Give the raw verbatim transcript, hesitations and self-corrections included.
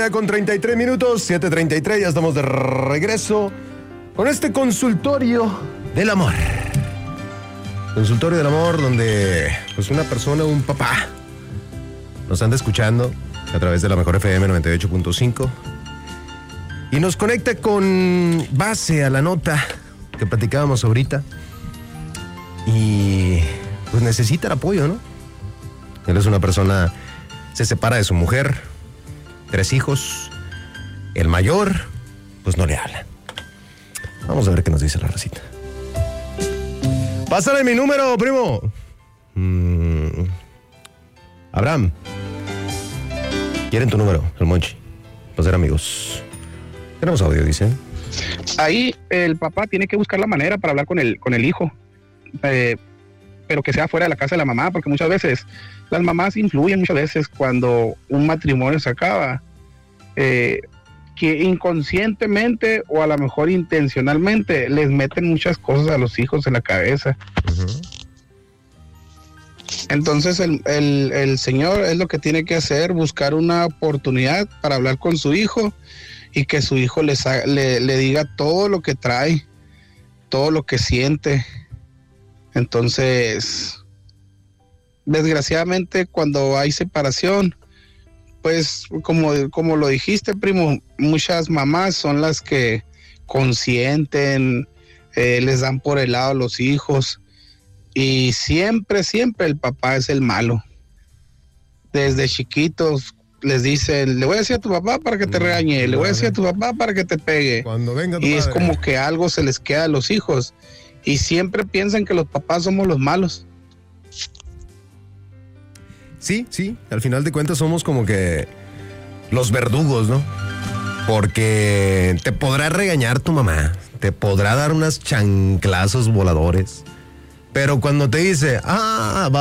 mañana con treinta y tres minutos, siete treinta y tres, ya estamos de regreso con este consultorio del amor. Consultorio del amor donde pues una persona, un papá, nos anda escuchando a través de la Mejor F M noventa y ocho punto cinco y nos conecta con base a la nota que platicábamos ahorita y pues necesita el apoyo, ¿no? Él es una persona, se separa de su mujer, tres hijos, el mayor, pues no le habla. Vamos a ver qué nos dice la racita. Pásale mi número, primo. Mm. Abraham. Quieren tu número, el Monchi. Para ser amigos. Tenemos audio, dice. Ahí el papá tiene que buscar la manera para hablar con el, con el hijo. Eh, pero que sea fuera de la casa de la mamá, porque muchas veces las mamás influyen muchas veces cuando un matrimonio se acaba. Eh, que inconscientemente o a lo mejor intencionalmente les meten muchas cosas a los hijos en la cabeza. Uh-huh. Entonces el, el, el señor es lo que tiene que hacer, buscar una oportunidad para hablar con su hijo y que su hijo les ha, le, le diga todo lo que trae, todo lo que siente. Entonces, desgraciadamente cuando hay separación, pues como, como lo dijiste, primo, muchas mamás son las que consienten, eh, les dan por el lado a los hijos y siempre, siempre el papá es el malo. Desde chiquitos les dicen, le voy a decir a tu papá para que te regañe, le voy a decir a tu papá para que te pegue. Cuando venga tu y padre. Es como que algo se les queda a los hijos y siempre piensan que los papás somos los malos. Sí, sí, al final de cuentas somos como que los verdugos, ¿no? Porque te podrá regañar tu mamá, te podrá dar unas chanclazos voladores, pero cuando te dice, ah, va